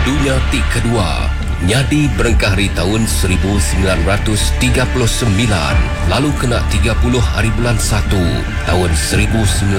Dunia Tik kedua Nyadi berengkah hari tahun 1939, lalu kena 30 hari bulan 1 tahun 1942.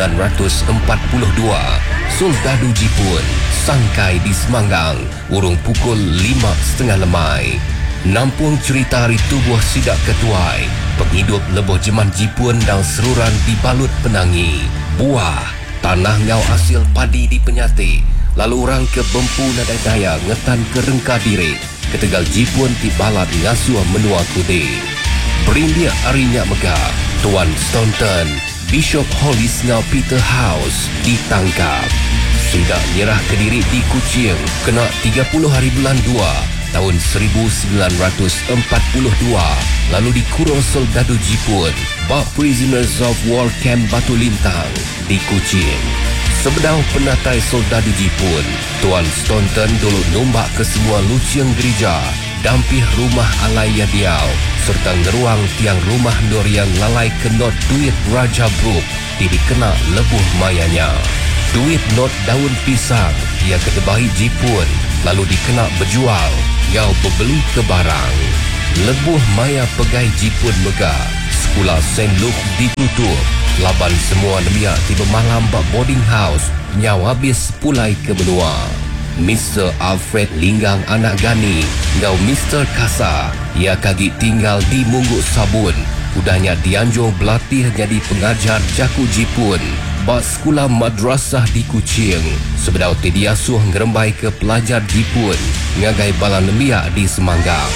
Soldadu Jepun sangkai di Semanggang urung pukul 5.30 lemai. Nampung cerita hari tubuh sidak ketuai, penghidup leboh Jerman Jepun dan seruran dibalut penangi. Buah, tanah ngau hasil padi di Penyati, lalu orang ke Bempu nadai daya ngetan ke Rengka Diri, ketegal Jepun ti balat ngasuh menua kude. Berindia arinya megah, Tuan Staunton, Bishop Hollis ngau Peter House ditangkap. Sidak nyerah ke diri di Kuching, kena 30 hari bulan 2 tahun 1942, lalu dikurung soldadu Jepun bak Prisoners of War Camp Batu Lintang di Kuching. Sebedau penatai soldadu Jepun, Tuan Staunton dulu nombak ke semua luciang gereja, dampih rumah alai Yadiau, serta ngeruang tiang rumah Nur yang lalai ke not duit Raja Brooke dikena lebuh mayanya. Duit not daun pisang ia kedebahi Jepun, lalu dikena berjual ngau pembeli ke barang. Lebuh maya pegai Jepun megah, sekolah St. Luke ditutup, laban semua nemia tiba malam bak boarding house nyau habis pulai ke benua. Mr. Alfred Linggang anak Gani ngau Mr. Kasa ia kagi tinggal di Mungguk Sabun, udahnya dianjur berlatih jadi pengajar jaku Jepun bak sekolah madrasah di Kuching. Sebedau diasuh ngerembai ke pelajar Jepun ngagai bala nemia di Semanggang.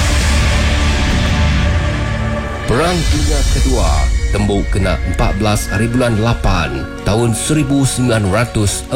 Perang Dunia Kedua tembuk kena 14 hari bulan 8 tahun 1945.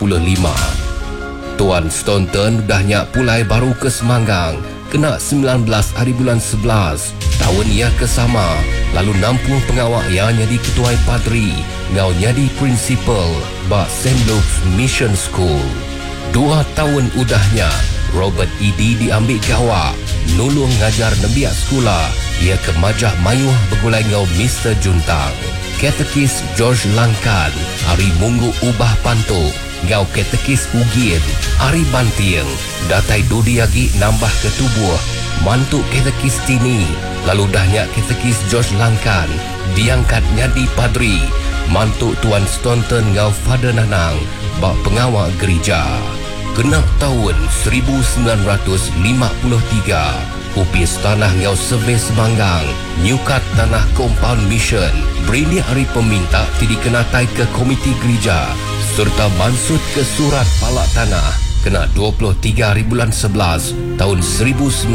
Tuan Staunton dahnya pulai baru ke Semanggang kena 19 hari bulan 11 tahun ia kesama, lalu nampung pengawak yang jadi ketuai padri ngau jadi prinsipal bak St. Luke's Mission School. 2 tahun udahnya Robert Edi diambil gawak nulung ngajar nembiak sekolah. Ia ke Majah Mayuh bergulai ngau Mr. Juntang. Katekis George Langkan hari Munggu ubah pantuk ngau katekis Ugin hari Banting. Datai Dodi lagi nambah ke tubuh mantuk katekis Tini, lalu dahnya katekis George Langkan diangkat nyadi padri mantuk Tuan Staunton ngau Father Nanang bak pengawal gereja. Genap tahun 1953, upis tanah ngau Survey Semanggang nyukat tanah Compound Mission berindia hari peminta dikenatai ke komiti gereja serta mansut ke surat palak tanah kena 23 hari bulan 11 tahun 1956.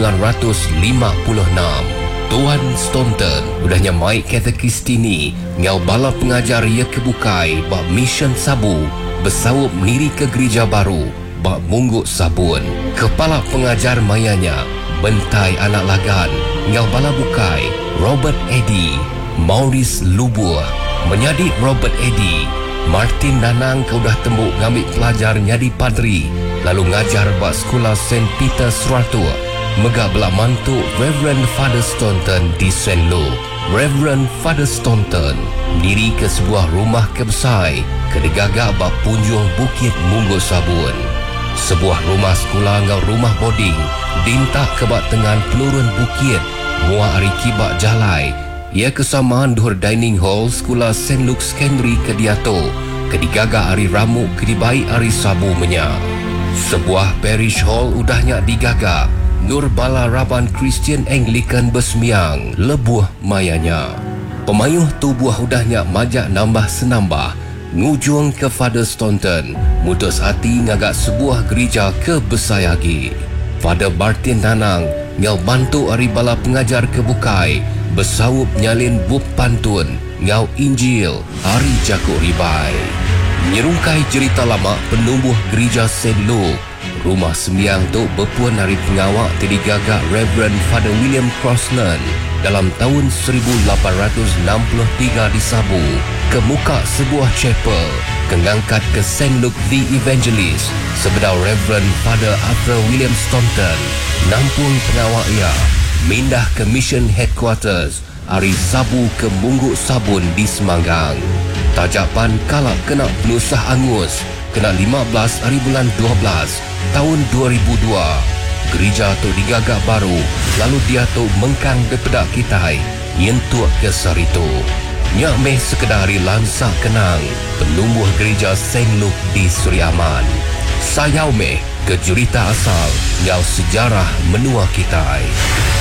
Tuan Staunton udahnya mai katekis Tini ngau bala pengajar ia kebukai bak Mission Sabu bersawup niri ke gereja baru bak Mungguk Sabun. Kepala pengajar mayanya bentai anak lagan ngau bala bukai Robert Eddy, Maurice Lubuh menyadi Robert Eddy. Martin Nanang kau dah tembuk ngambil pelajar nyadi padri lalu ngajar bak sekolah St. Peter Seratua. Megah belak mantuk Reverend Father Staunton di St. Luke. Reverend Father Staunton diri ke sebuah rumah kebesai kedegagak bak punjung Bukit Mungguk Sabun. Sebuah rumah sekolah ngau rumah boarding dintak ke bak tengan pelurun bukit mua hari kibak jalai. Ia kesamaan duhur dining hall sekolah St. Luke Secondary ke Diato kedigaga hari Ramu kedibai hari Sabu menya. Sebuah parish hall udahnya digaga Nur Bala Raban Christian Anglican Besmiang lebuh mayanya. Pemayuh tubuh udahnya majak nambah senambah ngujung ke Father Staunton mutus hati ngagak sebuah gereja ke Besayagi. Father Martin Nanang ngau bantu hari bala pengajar kebukai bersawup nyalin bup pantun ngau Injil hari Jakuk Ribai. Nyerungkai cerita lama penumbuh gereja St. Luke, rumah sembiang tu berpuan hari pengawak digagak Reverend Father William Crossland dalam tahun 1863 di Sabu ke muka sebuah chapel kengangkat ke St. Luke the Evangelist. Sebedau Reverend Father Arthur William Staunton nampung pengawak ia mindah ke Mission Headquarters hari Sabu ke Mungguk Sabun di Semanggang. Tajapan kalak kena penusah angus kena 15 hari bulan 12 tahun 2002. Gereja tu digagak baru, lalu dia tu mengkang daripada kita nyentuh ke saritu. Nyak meh sekedari lansak kenang penumbuh gereja Saint Luke di Suri Aman. Sayau meh ke jurita asal nyau sejarah menua kita.